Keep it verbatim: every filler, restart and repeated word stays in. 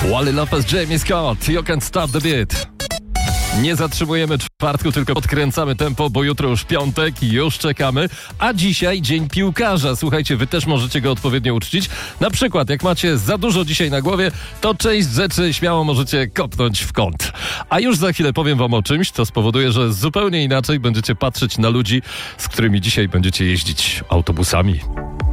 Wally Lopez, Jamie Scott, You Can't Stop the Beat. Nie zatrzymujemy czwartku, tylko podkręcamy tempo, bo jutro już piątek i już czekamy. A dzisiaj dzień piłkarza. Słuchajcie, wy też możecie go odpowiednio uczcić. Na przykład, jak macie za dużo dzisiaj na głowie, to część rzeczy śmiało możecie kopnąć w kąt. A już za chwilę powiem wam o czymś, co spowoduje, że zupełnie inaczej będziecie patrzeć na ludzi, z którymi dzisiaj będziecie jeździć autobusami.